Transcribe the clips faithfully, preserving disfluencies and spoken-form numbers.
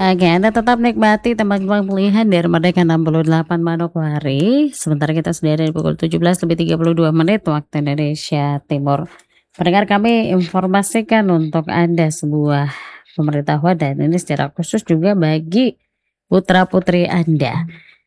Oke, Anda tetap nikmati tembang-tembang pilihan dari Merdeka enam puluh delapan Manokwari. Sementara kita sudah ada di pukul tujuh belas lebih tiga puluh dua menit waktu Indonesia Timur. Pendengar kami informasikan untuk Anda sebuah pemberitahuan dan ini secara khusus juga bagi putra-putri Anda.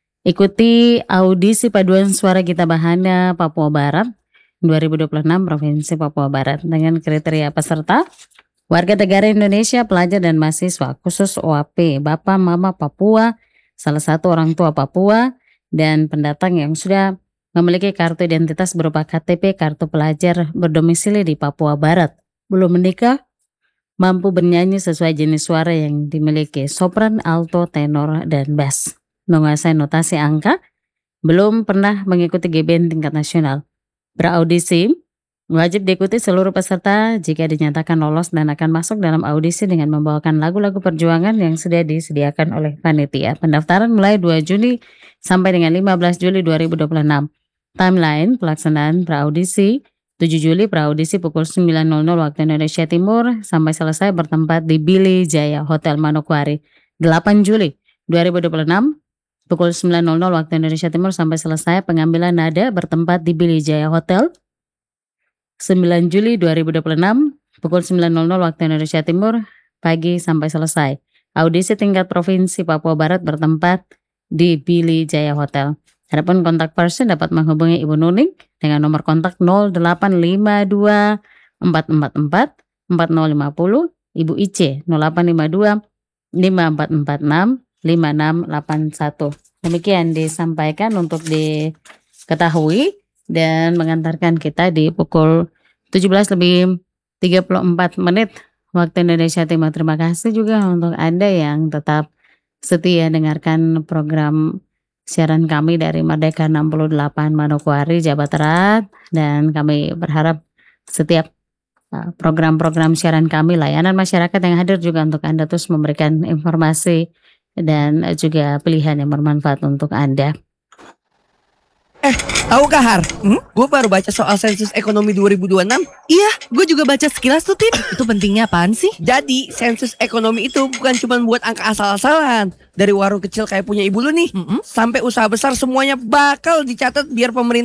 Ikuti audisi paduan suara Gita Bahana Papua Barat dua ribu dua puluh enam Provinsi Papua Barat dengan kriteria peserta warga negara Indonesia, pelajar dan mahasiswa, khusus O A P, Bapak Mama Papua, salah satu orang tua Papua, dan pendatang yang sudah memiliki kartu identitas berupa K T P, kartu pelajar berdomisili di Papua Barat, belum menikah, mampu bernyanyi sesuai jenis suara yang dimiliki, sopran, alto, tenor, dan bass, menguasai notasi angka, belum pernah mengikuti G B N tingkat nasional, beraudisi. Wajib diikuti seluruh peserta jika dinyatakan lolos dan akan masuk dalam audisi dengan membawakan lagu-lagu perjuangan yang sudah disediakan oleh panitia. Pendaftaran mulai dua Juni sampai dengan lima belas Juli dua ribu dua puluh enam. Timeline pelaksanaan praudisi tujuh Juli praudisi pukul sembilan nol nol waktu Indonesia Timur sampai selesai bertempat di Billy Jaya Hotel Manokwari. delapan Juli dua ribu dua puluh enam pukul sembilan nol nol waktu Indonesia Timur sampai selesai pengambilan nada bertempat di Billy Jaya Hotel. sembilan Juli dua ribu dua puluh enam pukul sembilan nol nol waktu Indonesia Timur pagi sampai selesai. Audisi tingkat provinsi Papua Barat bertempat di Billy Jaya Hotel. Adapun kontak person dapat menghubungi Ibu Nuning dengan nomor kontak nol delapan lima dua empat empat empat empat nol lima nol, Ibu Ice nol delapan lima dua lima empat empat enam lima enam delapan satu. Demikian disampaikan untuk diketahui dan mengantarkan kita di pukul tujuh belas lebih tiga puluh empat menit waktu Indonesia Timur. Terima kasih juga untuk Anda yang tetap setia dengarkan program siaran kami dari Merdeka enam puluh delapan Manokwari, Jawa Barat, dan kami berharap setiap program-program siaran kami, layanan masyarakat yang hadir juga untuk Anda terus memberikan informasi dan juga pilihan yang bermanfaat untuk Anda. Eh, tahu gak Har? Hmm? Gue baru baca soal sensus ekonomi dua ribu dua puluh enam. Iya, gue juga baca sekilas tuh, Tip. Itu pentingnya apaan sih? Jadi, sensus ekonomi itu bukan cuma buat angka asal-asalan. Dari warung kecil kayak punya ibu lu nih, Mm-mm. sampai usaha besar semuanya bakal dicatat biar pemerintah